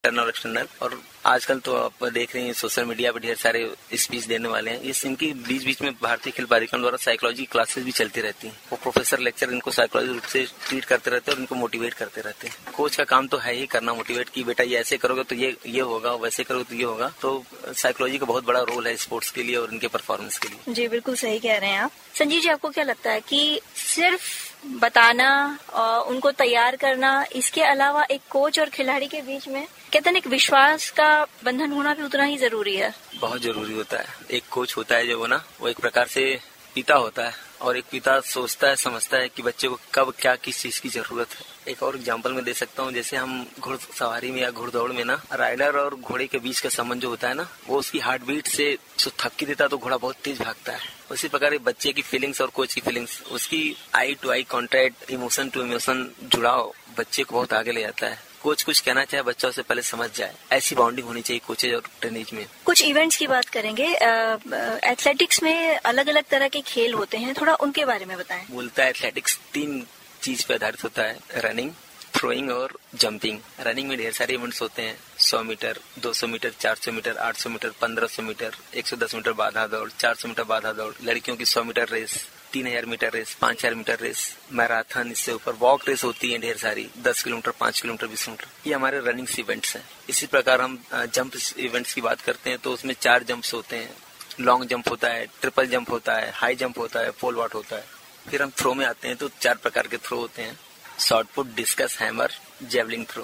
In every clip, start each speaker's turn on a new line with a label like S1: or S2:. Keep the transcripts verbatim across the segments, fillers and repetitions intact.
S1: Internal और external. और आजकल तो आप देख रहे हैं सोशल मीडिया पर ढेर सारे स्पीच देने वाले हैं। इस इनकी बीच बीच में भारतीय खेल प्राधिकरण द्वारा साइकोलॉजी क्लासेस भी चलती रहती हैं। वो प्रोफेसर लेक्चर इनको साइकोलॉजी रूप से ट्रीट करते रहते हैं और इनको मोटिवेट करते रहते हैं। कोच का काम तो है ही करना मोटिवेट, कि बेटा ये ऐसे करोगे तो ये ये होगा, वैसे करोगे तो ये होगा। तो साइकोलॉजी का बहुत बड़ा रोल है स्पोर्ट्स के लिए और इनके परफॉर्मेंस के लिए।
S2: जी बिल्कुल सही कह रहे हैं आप। संजीव जी, आपको क्या लगता है कि सिर्फ बताना और उनको तैयार करना, इसके अलावा एक कोच और खिलाड़ी के बीच में कहते हैं एक विश्वास का बंधन होना भी उतना ही जरूरी है?
S1: बहुत जरूरी होता है। एक कोच होता है जो वो ना वो एक प्रकार से पिता होता है, और एक पिता सोचता है समझता है कि बच्चे को कब क्या किस चीज की जरूरत है। एक और एग्जांपल मैं दे सकता हूँ, जैसे हम घुड़सवारी में या घुड़दौड़ में ना राइडर और घोड़े के बीच का संबंध जो होता है ना, वो उसकी हार्ट बीट से जो थपकी देता है तो घोड़ा बहुत तेज भागता है। उसी प्रकार बच्चे की फीलिंग्स और कोच की फीलिंग्स, उसकी आई to eye contact, emotion to emotion जुड़ाव बच्चे को बहुत आगे ले जाता है। कोच कुछ कहना चाहे बच्चा उसे पहले समझ जाए, ऐसी बाउंडिंग होनी चाहिए कोचेज और ट्रेनिज में।
S2: कुछ इवेंट्स की बात करेंगे। एथलेटिक्स में अलग अलग तरह के खेल होते हैं, थोड़ा उनके बारे में बताएं।
S1: बोलता है एथलेटिक्स तीन चीज पे आधारित होता है, रनिंग, थ्रोइंग और जंपिंग। रनिंग में ढेर सारे इवेंट्स होते हैं, सौ मीटर, दो सौ मीटर, चार सौ मीटर, आठ सौ मीटर, पंद्रह सौ मीटर, एक सौ दस मीटर बाधा दौड़, चार सौ मीटर बाधा दौड़, लड़कियों की सौ मीटर रेस, तीन हजार मीटर रेस, पांच हजार मीटर रेस, मैराथन, इससे ऊपर वॉक रेस होती है ढेर सारी, दस किलोमीटर, पांच किलोमीटर, बीस किलोमीटर। ये हमारे रनिंग इवेंट्स हैं। इसी प्रकार हम जंप इवेंट्स की बात करते हैं तो उसमें चार जंप्स होते हैं, लॉन्ग जंप होता है, ट्रिपल जंप होता है, हाई जंप होता है, पोल वॉल्ट होता है। फिर हम थ्रो में आते हैं तो चार प्रकार के थ्रो होते हैं, short put, discuss, hammer, javelin throw.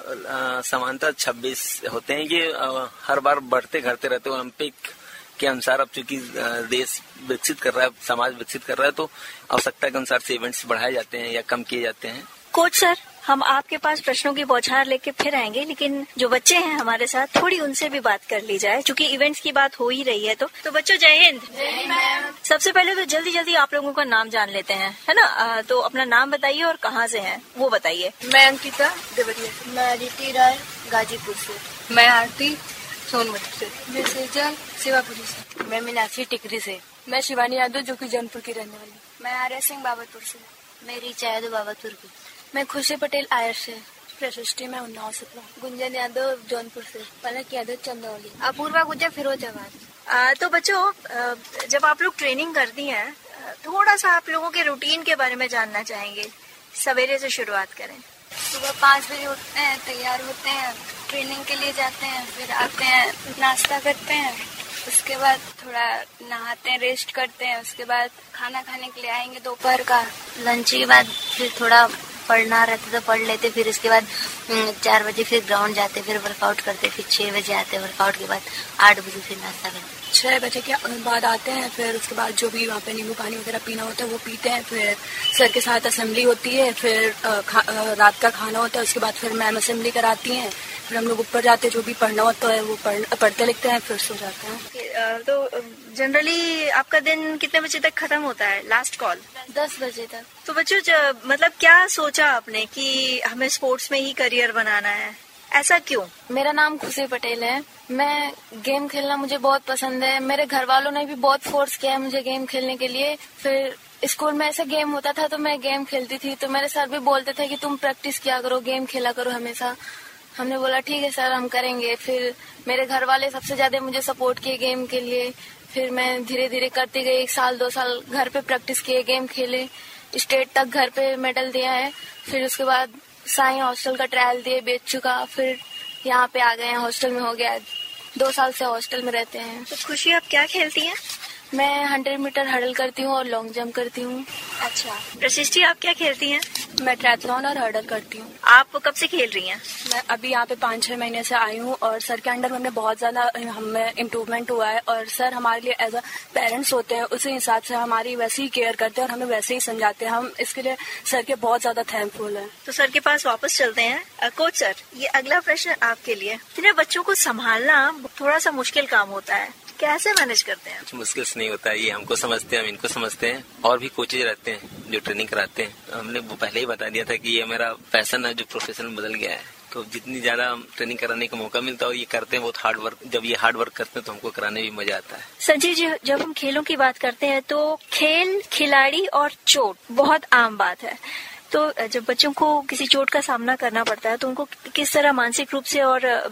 S1: समानता छब्बीस होते हैं। ये आ, हर बार बढ़ते घटते रहते हैं। ओलंपिक के अनुसार अब चूंकि देश विकसित कर रहा है, समाज विकसित कर रहा है, तो आवश्यकता के अनुसार से इवेंट्स बढ़ाए जाते हैं या कम किए जाते हैं।
S2: कोच सर, हम आपके पास प्रश्नों की बौछार लेके फिर आएंगे, लेकिन जो बच्चे हैं हमारे साथ, थोड़ी उनसे भी बात कर ली जाए, क्योंकि इवेंट्स की बात हो ही रही है। तो तो बच्चों, जय हिंद।
S3: जय हिंद मैम।
S2: सबसे पहले तो जल्दी जल्दी आप लोगों का नाम जान लेते हैं, है ना? आ, तो अपना नाम बताइए और कहाँ से हैं वो बताइए।
S3: मैं अंकिता देवरिया।
S4: मैं अदिति राय गाजीपुर से।
S3: मैं आरती सोनभद्र से।
S4: मैं सेजल सेवापुरी से।
S5: मैं मीनाक्षी टिकरी से।
S3: मैं शिवानी यादव, जो कि जौनपुर की रहने वाली।
S4: मैं आर्या सिंह बाबतपुर से।
S5: मैं रिचा यादव बाबतपुर की।
S4: मैं खुशी पटेल आयर से।
S3: प्रशिष्टि में उन्नाव से।
S4: गुंजन यादव जौनपुर से। पलक यादव चंदौली। अपूर्वा गुजर फिरोजाबाद।
S2: तो बच्चों, जब आप लोग ट्रेनिंग करती हैं, थोड़ा सा आप लोगों के रूटीन के बारे में जानना चाहेंगे। सवेरे से शुरुआत करें।
S4: सुबह पाँच बजे उठते हैं, तैयार होते हैं, ट्रेनिंग के लिए जाते हैं, फिर आते हैं, नाश्ता करते हैं, उसके बाद थोड़ा नहाते हैं, रेस्ट करते हैं, उसके बाद खाना खाने के लिए आएंगे दोपहर का।
S5: लंच के बाद फिर थोड़ा पढ़ना रहता तो पढ़ लेते, फिर उसके बाद चार बजे फिर ग्राउंड जाते, फिर वर्कआउट करते, फिर छह बजे आते, वर्कआउट के बाद आठ बजे फिर नाश्ता करते।
S3: छह बजे के बाद आते हैं, फिर उसके बाद जो भी वहाँ पे नींबू पानी वगैरह पीना होता है वो पीते हैं। फिर सर के साथ असेंबली होती है, फिर रात का खाना होता है, उसके बाद फिर मैम असेंबली कराती हैं, फिर हम लोग ऊपर जाते, जो भी पढ़ना होता है वो पढ़, पढ़ते लिखते हैं, फिर सो जाते हैं।
S2: तो जनरली आपका दिन कितने बजे तक खत्म होता है? लास्ट कॉल
S4: दस बजे तक।
S2: तो बच्चों, मतलब क्या सोचा आपने कि हमें स्पोर्ट्स में ही करियर बनाना है? ऐसा क्यों?
S4: मेरा नाम खुशी पटेल है। मैं गेम खेलना मुझे बहुत पसंद है। मेरे घर वालों ने भी बहुत फोर्स किया है मुझे गेम खेलने के लिए। फिर स्कूल में ऐसे गेम होता था तो मैं गेम खेलती थी, तो मेरे सर भी बोलते थे कि तुम प्रैक्टिस किया करो, गेम खेला करो हमेशा। हमने बोला ठीक है सर, हम करेंगे। फिर मेरे घर वाले सबसे ज्यादा मुझे सपोर्ट किए गेम के लिए। फिर मैं धीरे धीरे करती गई, एक साल दो साल घर पे प्रैक्टिस किए, गेम खेले, स्टेट तक घर पे मेडल दिया है। फिर उसके बाद साई हॉस्टल का ट्रायल दिए, बेच चुका, फिर यहाँ पे आ गए हैं, हॉस्टल में हो गया, दो साल से हॉस्टल में रहते हैं।
S2: तो खुशी, आप क्या खेलती हैं?
S4: मैं हंड्रेड मीटर हर्डल करती हूँ और लॉन्ग जंप करती हूँ।
S2: अच्छा। प्रशिष्टि, आप क्या खेलती हैं?
S3: मैं ट्रायथलॉन और हर्डल करती हूँ।
S2: आप कब से खेल रही हैं?
S3: मैं अभी यहाँ पे पाँच छह महीने से आई हूँ, और सर के अंडर में हमने बहुत ज्यादा हमें इम्प्रूवमेंट हुआ है, और सर हमारे लिए एज अ पेरेंट्स होते हैं, उसी हिसाब से हमारी वैसे ही केयर करते हैं और हमें वैसे ही समझाते हैं। हम इसके लिए सर के बहुत ज्यादा थैंकफुल हैं।
S2: तो सर के पास वापस चलते हैं। कोच सर, ये अगला प्रश्न आपके लिए। इतने बच्चों को संभालना थोड़ा सा मुश्किल काम होता है, कैसे मैनेज करते हैं?
S1: कुछ मुश्किल से नहीं होता है, ये हमको समझते हैं, हम इनको समझते हैं। और भी कोचेज रहते हैं जो ट्रेनिंग कराते हैं। हमने वो पहले ही बता दिया था कि ये मेरा पैशन है जो प्रोफेशन में बदल गया है। तो जितनी ज्यादा ट्रेनिंग कराने का मौका मिलता है और ये करते हैं बहुत हार्ड वर्क, जब ये हार्ड वर्क करते हैं तो हमको कराने में मजा आता है।
S2: संजीव जी, जब हम खेलों की बात करते हैं तो खेल, खिलाड़ी और चोट बहुत आम बात है। तो जब बच्चों को किसी चोट का सामना करना पड़ता है तो उनको किस तरह मानसिक रूप से और